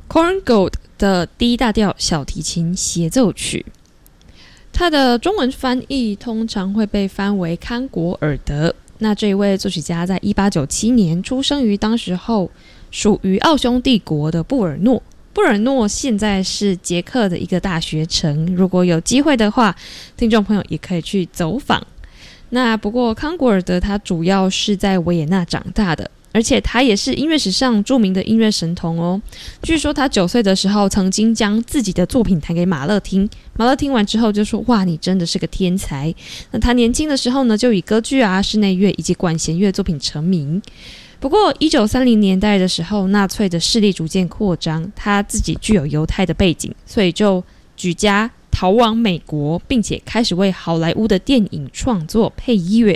Korngold 的 D 大调小提琴协奏曲。它的中文翻译通常会被翻为康果尔德。那这一位作曲家在1897年出生于当时候属于奥匈帝国的布尔诺。布尔诺现在是捷克的一个大学城，如果有机会的话，听众朋友也可以去走访。那不过康果尔德他主要是在维也纳长大的，而且他也是音乐史上著名的音乐神童哦。据说他9岁的时候曾经将自己的作品弹给马勒听，马勒听完之后就说：哇，你真的是个天才。那他年轻的时候呢，就以歌剧啊、室内乐以及管弦乐作品成名。不过1930年代的时候，纳粹的势力逐渐扩张，他自己具有犹太的背景，所以就举家逃往美国，并且开始为好莱坞的电影创作配乐。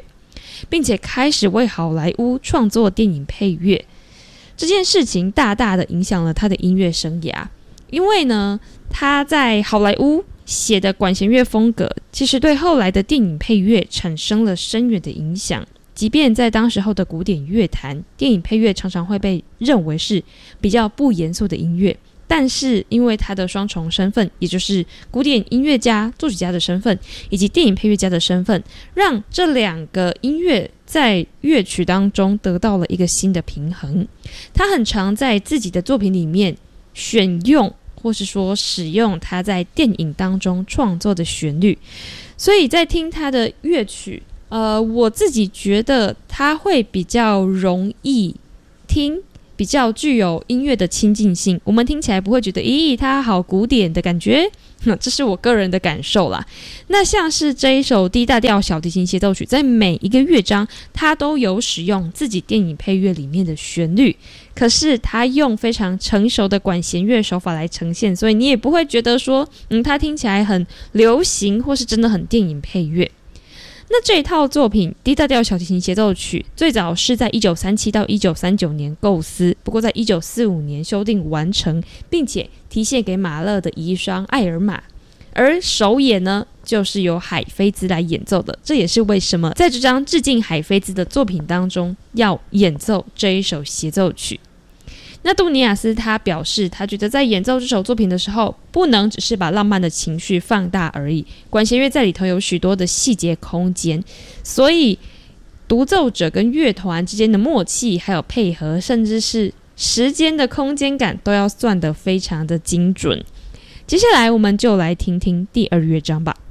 这件事情大大的影响了他的音乐生涯，因为呢，他在好莱坞写的管弦乐风格，其实对后来的电影配乐产生了深远的影响。即便在当时候的古典乐坛，电影配乐常常会被认为是比较不严肃的音乐，但是因为他的双重身份，也就是古典音乐家、作曲家的身份以及电影配乐家的身份，让这两个音乐在乐曲当中得到了一个新的平衡。他很常在自己的作品里面选用或是说使用他在电影当中创作的旋律，所以在听他的乐曲我自己觉得它会比较容易听，比较具有音乐的亲近性，我们听起来不会觉得咦它好古典的感觉，这是我个人的感受啦。那像是这一首 D 大调小提琴协奏曲，在每一个乐章它都有使用自己电影配乐里面的旋律，可是它用非常成熟的管弦乐手法来呈现，所以你也不会觉得说它听起来很流行或是真的很电影配乐。那这一套作品 D 大调小提琴协奏曲最早是在1937到1939年构思，不过在1945年修订完成，并且提献给马勒的遗孀艾尔玛，而首演呢就是由海菲兹来演奏的。这也是为什么在这张致敬海菲兹的作品当中要演奏这一首协奏曲。那杜尼亚斯他表示，他觉得在演奏这首作品的时候，不能只是把浪漫的情绪放大而已，管弦乐在里头有许多的细节空间，所以独奏者跟乐团之间的默契还有配合，甚至是时间的空间感都要算得非常的精准。接下来我们就来听听第2乐章吧。